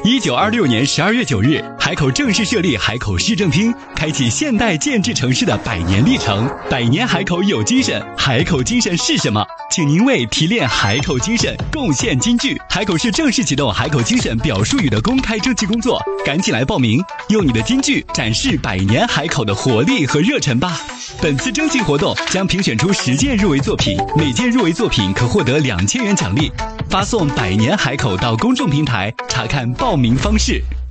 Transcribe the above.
1926年12月9日，海口正式设立海口市政厅，开启现代建制城市的100年历程。100年海口有精神，海口精神是什么？请您为提炼海口精神贡献金句。海口市正式启动海口精神表述语的公开征集工作，赶紧来报名，用你的金句展示100年海口的活力和热忱吧。本次征集活动将评选出10件入围作品，每件入围作品可获得2000元奖励。发送100年海口到公众平台查看报名方式。